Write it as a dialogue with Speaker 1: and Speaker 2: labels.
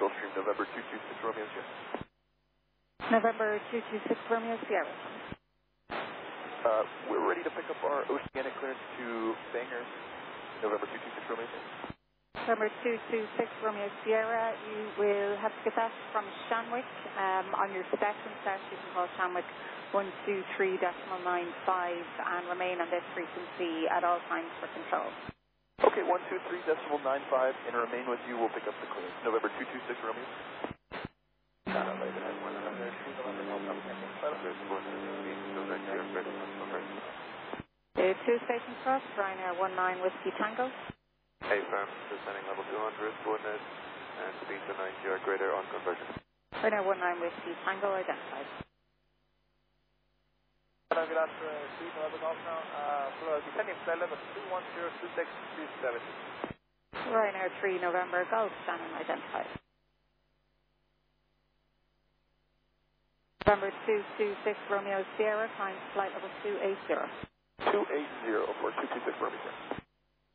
Speaker 1: Gulfstream, November 226 Romeo Sierra.
Speaker 2: November 226 Romeo Sierra.
Speaker 1: We're ready to pick up our oceanic clearance to Bangor, November 226 Romeo Sierra.
Speaker 2: November 226 Romeo Sierra, you will have to get that from Shanwick. On your station set, you can call Shanwick 123.95 and remain on this frequency at all times for control.
Speaker 1: Okay, 123.95 and remain with you. We'll pick up the clearance. November 226 Romeo.
Speaker 2: The two stations cross, Ryanair 19 Whiskey Tango.
Speaker 1: Hey, firm, descending level 200, coordinates, and speed to 90 or greater on conversion.
Speaker 2: Ryanair 19 Whiskey Tango identified.
Speaker 3: Hello, good afternoon, Steve, level golf now. Descending flight level 2102627.
Speaker 2: Ryanair 3 November Golf, Shannon identified. November 226 Romeo Sierra, climb flight level 280.
Speaker 1: 280 for 226 Romeo Sierra.